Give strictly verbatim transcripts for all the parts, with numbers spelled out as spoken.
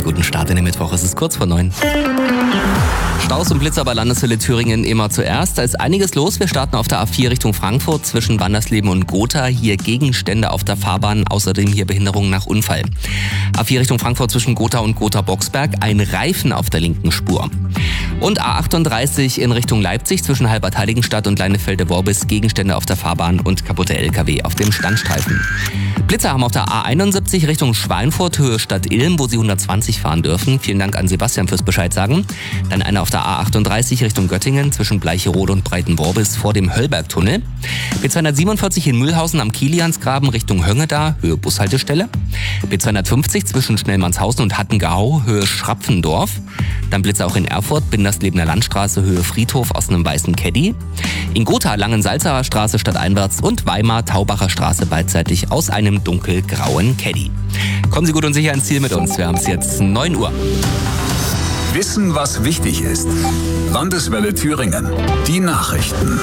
guten Start in den Mittwoch. Es ist kurz vor neun. Staus und Blitzer bei Landeshölle Thüringen immer zuerst. Da ist einiges los. Wir starten auf der A vier Richtung Frankfurt zwischen Wandersleben und Gotha. Hier Gegenstände auf der Fahrbahn, außerdem hier Behinderungen nach Unfall. A vier Richtung Frankfurt zwischen Gotha und Gotha-Boxberg, ein Reifen auf der linken Spur. Und A achtunddreißig in Richtung Leipzig zwischen Halbert-Heiligenstadt und Leinefelde-Worbis, Gegenstände auf der Fahrbahn und kaputte L K W auf dem Standstreifen. Blitzer haben auf der A einundsiebzig Richtung Schweinfurt, Höhe Stadt Ilm, wo sie hundertzwanzig fahren dürfen. Vielen Dank an Sebastian fürs Bescheid sagen. Dann eine auf der A achtunddreißig Richtung Göttingen zwischen Bleicherode und Breitenworbis vor dem Höllbergtunnel. B zweihundertsiebenundvierzig in Mühlhausen am Kiliansgraben Richtung Höngeda, Höhe Bushaltestelle. B zweihundertfünfzig zwischen Schnellmannshausen und Hattengau, Höhe Schrapfendorf. Dann Blitzer auch in Erfurt, Binderslebener Landstraße, Höhe Friedhof aus einem weißen Caddy. In Gotha Langensalzacher Straße stadteinwärts und Weimar Taubacher Straße beidseitig aus einem dunkelgrauen Caddy. Kommen Sie gut und sicher ins Ziel mit uns. Wir haben es jetzt neun Uhr. Wissen, was wichtig ist. Landeswelle Thüringen. Die Nachrichten.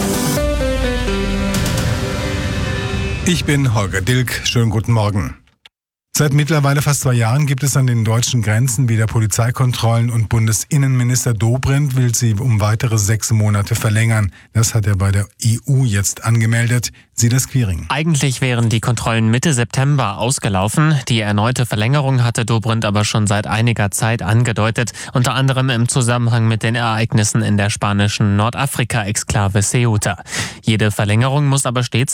Ich bin Holger Dilk. Schönen guten Morgen. Seit mittlerweile fast zwei Jahren gibt es an den deutschen Grenzen wieder Polizeikontrollen und Bundesinnenminister Dobrindt will sie um weitere sechs Monate verlängern. Das hat er bei der E U jetzt angemeldet. Silas Quiring. Eigentlich wären die Kontrollen Mitte September ausgelaufen. Die erneute Verlängerung hatte Dobrindt aber schon seit einiger Zeit angedeutet, unter anderem im Zusammenhang mit den Ereignissen in der spanischen Nordafrika-Exklave Ceuta. Jede Verlängerung muss aber stets